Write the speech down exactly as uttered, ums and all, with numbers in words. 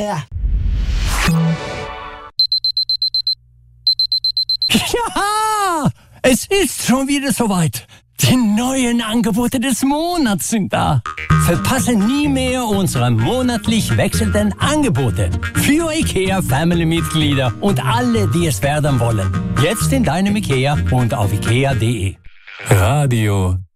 Ja. Ja, es ist schon wieder soweit. Die neuen Angebote des Monats sind da. Verpasse nie mehr unsere monatlich wechselnden Angebote für IKEA Family-Mitglieder und alle, die es werden wollen. Jetzt in deinem IKEA und auf ikea punkt de. Radio